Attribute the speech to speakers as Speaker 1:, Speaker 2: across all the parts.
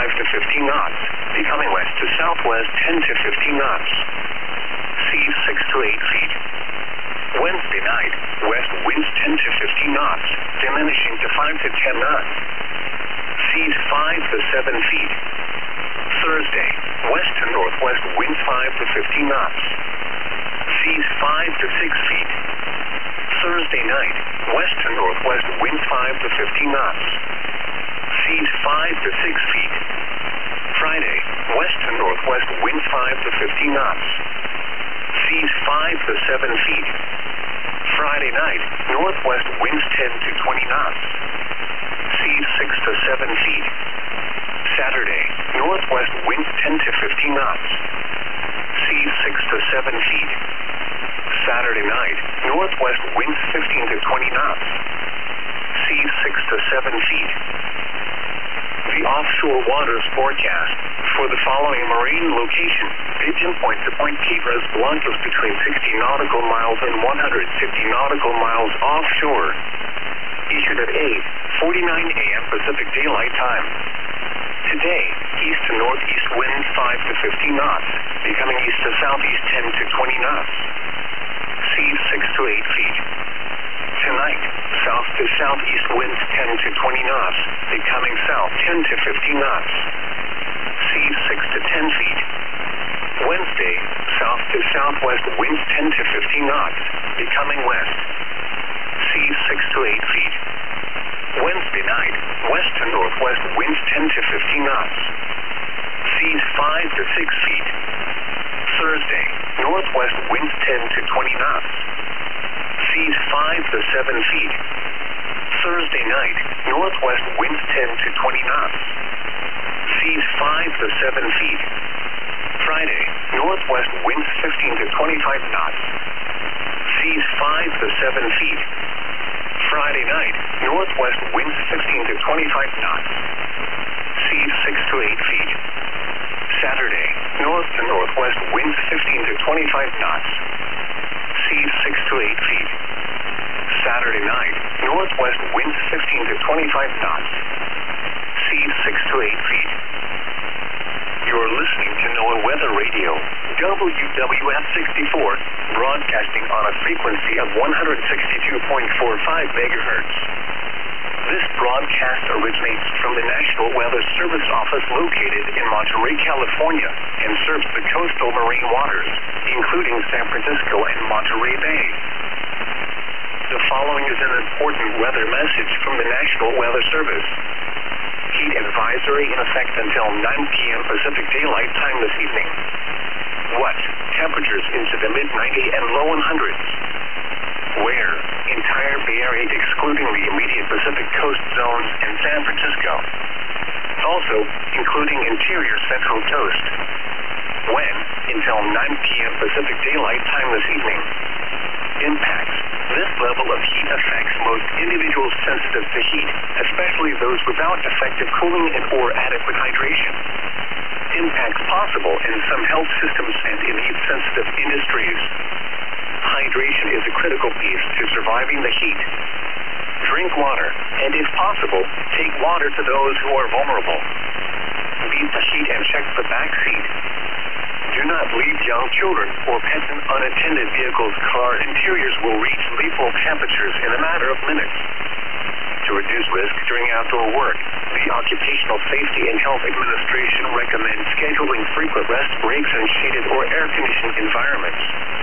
Speaker 1: to 15 knots, becoming west to southwest 10 to 15 knots. Seas 6 to 8 feet. Wednesday night, west winds 10 to 15 knots, diminishing to 5 to 10 knots. Seas 5 to 7 feet. Thursday, west to northwest winds 5 to 15 knots. Seas 5 to 6 feet. Thursday night, west to northwest winds 5 to 15 knots. Seas 5 to 6 feet. Friday, west to northwest winds 5 to 15 knots. Seas 5 to 7 feet. Friday night, northwest winds 10 to 20 knots. Seas 6 to 7 feet. Saturday, northwest winds 10 to 15 knots. Seas 6 to 7 feet. Saturday night, northwest winds 15 to 20 knots. Seas 6 to 7 feet. The offshore waters forecast for the following marine location: Pigeon Point to Point Piedras Blancas between 60 nautical miles and 150 nautical miles offshore. Issued at 8:49 a.m. Pacific Daylight Time. Today, east to northeast winds 5 to 15 knots, becoming east to southeast 10 to 20 knots. Seas 6 to 8 feet. Tonight, south to southeast winds 10 to 20 knots, becoming south 10 to 15 knots. Seas 6 to 10 feet. Wednesday, south to southwest winds 10 to 15 knots, becoming west. Seas 6 to 8 feet. Wednesday night, west to northwest winds 10 to 15 knots. Seas 5 to 6 feet. Thursday, northwest winds 10 to 20 knots. Seas 5 to 7 feet. Thursday night, northwest winds 10 to 20 knots. Seas 5 to 7 feet. Friday, northwest winds 15 to 25 knots. Seas 5 to 7 feet. Friday night, northwest winds 15 to 25 knots. Seas 6 to 8 feet. Saturday, north to northwest winds 15 to 25 knots. Seas 6 to 8 feet. Saturday night, northwest winds 15 to 25 knots. Seas 6 to 8 feet. You're listening to NOAA Weather Radio, WWF 64, broadcasting on a frequency of 162.45 megahertz. This broadcast originates from the National Weather Service office located in Monterey, California, and serves the coastal marine waters, including San Francisco and Monterey Bay. The following is an important weather message from the National Weather Service. Heat advisory in effect until 9 p.m. Pacific Daylight Time this evening. What? Temperatures into the mid-90 and low 100s. Where? Entire Bay Area excluding the immediate Pacific Coast zones and San Francisco. Also, including interior Central Coast. When? Until 9 p.m. Pacific Daylight Time this evening. Impacts. This level of heat affects most individuals sensitive to heat, especially those without effective cooling and or adequate hydration. Impacts possible in some health systems and in heat-sensitive industries. Hydration is a critical piece to surviving the heat. Drink water, and if possible, take water to those who are vulnerable. Beat the heat and check the back seat. Do not leave young children or pets in unattended vehicles. Car interiors will reach lethal temperatures in a matter of minutes. To reduce risk during outdoor work, the Occupational Safety and Health Administration recommends scheduling frequent rest breaks in shaded or air-conditioned environments.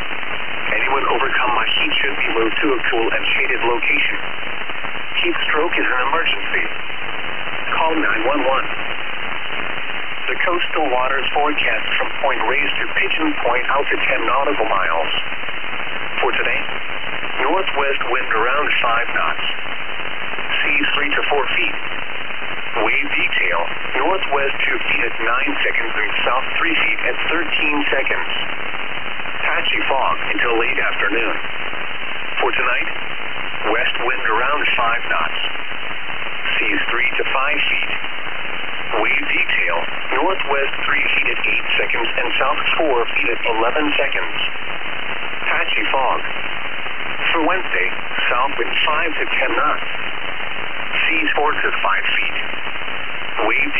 Speaker 1: Anyone overcome by heat should be moved to a cool and shaded location. Heat stroke is an emergency. Call 911. The coastal waters forecast from Point Reyes to Pigeon Point out to 10 nautical miles. For today, northwest wind around 5 knots. Seas 3 to 4 feet. Wave detail, northwest 2 feet at 9 seconds and south 3 feet at 13 seconds. Patchy fog until late afternoon. For tonight, west wind around 5 knots. Seas 3 to 5 feet. Wave detail, northwest 3 feet at 8 seconds and south 4 feet at 11 seconds. Patchy fog. For Wednesday, south wind 5 to 10 knots. Seas 4 to 5 feet. Wave